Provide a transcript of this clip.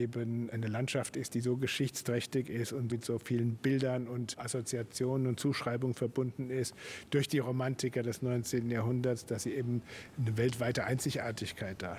eben eine Landschaft ist, die so geschichtsträchtig ist und mit so vielen Bildern und Assoziationen und Zuschreibungen verbunden ist durch die Romantiker des 19. Jahrhunderts, dass sie eben eine weltweite Einzigartigkeit darstellt.